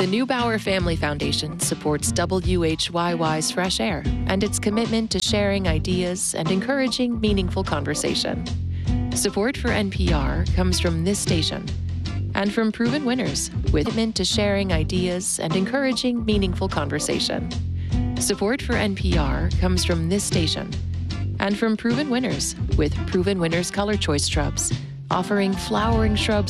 The Neubauer Family Foundation supports WHYY's Fresh Air and its commitment to sharing ideas and encouraging meaningful conversation. Support for NPR comes from this station and from Proven Winners, with commitment to sharing ideas and encouraging meaningful conversation. Support for NPR comes from this station and from Proven Winners, with Proven Winners Color Choice Shrubs, offering flowering shrubs